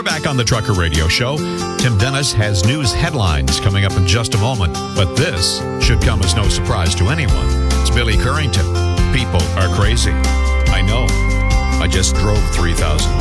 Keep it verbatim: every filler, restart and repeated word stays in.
We're back on the Trucker Radio Show. Tim Dennis has news headlines coming up in just a moment, but this should come as no surprise to anyone. It's Billy Currington. People are crazy. I know. I just drove three thousand